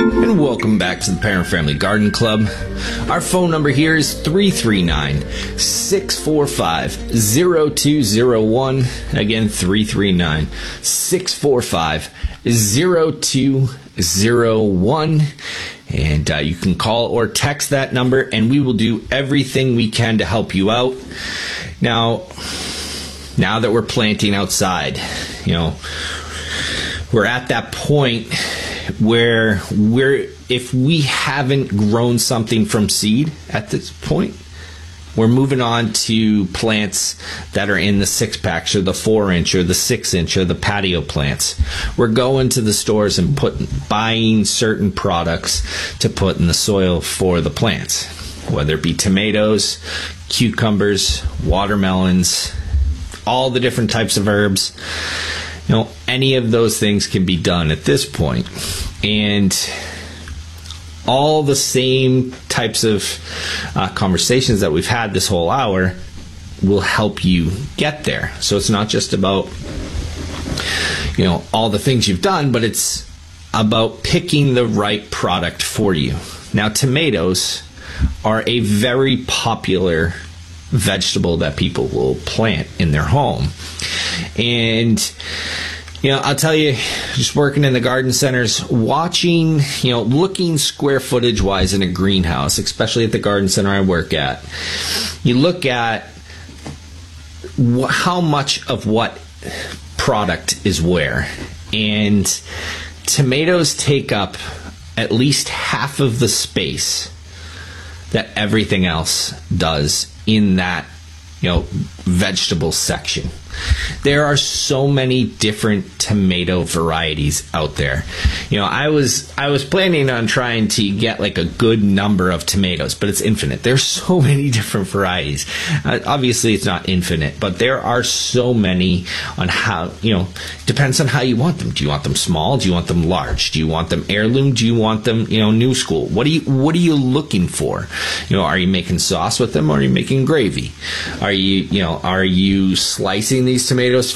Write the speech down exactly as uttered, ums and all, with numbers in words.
And welcome back to the Parent Family Garden Club. Our phone number here is three three nine, six four five, zero two zero one. Again, three three nine, six four five, zero two zero one. And uh, you can call or text that number, and we will do everything we can to help you out. Now, now that we're planting outside, you know, we're at that point where we're, if we haven't grown something from seed at this point, we're moving on to plants that are in the six packs or the four inch or the six inch or the patio plants. We're going to the stores and putting, buying certain products to put in the soil for the plants, whether it be tomatoes, cucumbers, watermelons, all the different types of herbs. You know, any of those things can be done at this point. And all the same types of uh, conversations that we've had this whole hour will help you get there. So it's not just about, you know, all the things you've done, but it's about picking the right product for you. Now, tomatoes are a very popular vegetable that people will plant in their home. And, you know, I'll tell you, just working in the garden centers, watching, you know, looking square footage wise in a greenhouse, especially at the garden center I work at, you look at wh- how much of what product is where. And tomatoes take up at least half of the space that everything else does in that, you know, vegetable section. There are so many different tomato varieties out there. You know, I was I was planning on trying to get like a good number of tomatoes, but it's infinite. There's so many different varieties. Uh, obviously, it's not infinite, but there are so many on how, you know, depends on how you want them. Do you want them small? Do you want them large? Do you want them heirloom? Do you want them, you know, new school? What are you What are you looking for? You know, are you making sauce with them, or are you making gravy? Are you, you know, are you slicing these tomatoes